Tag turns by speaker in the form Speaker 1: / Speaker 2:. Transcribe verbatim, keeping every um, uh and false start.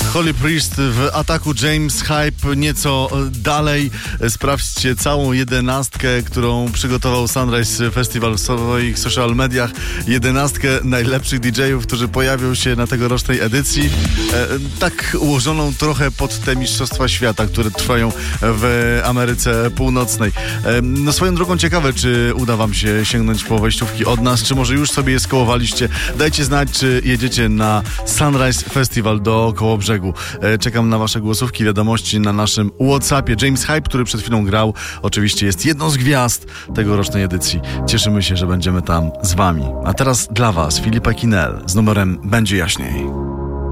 Speaker 1: Holy Priest w ataku, James Hype nieco dalej. Sprawdźcie całą jedenastkę, którą przygotował Sunrise Festival w swoich social mediach. Jedenastkę najlepszych didżejów, którzy pojawią się na tegorocznej edycji. E, tak ułożoną trochę pod te mistrzostwa świata, które trwają w Ameryce Północnej. E, no swoją drogą ciekawe, czy uda wam się sięgnąć po wejściówki od nas, czy może już sobie je skołowaliście. Dajcie znać, czy jedziecie na Sunrise Festival do Kołobrzegu. Czekam na wasze głosówki, wiadomości na naszym WhatsAppie. James Hype, który przed chwilą grał, oczywiście jest jedną z gwiazd tegorocznej edycji. Cieszymy się, że będziemy tam z wami. A teraz dla was Filipa Kinel z numerem Będzie Jaśniej.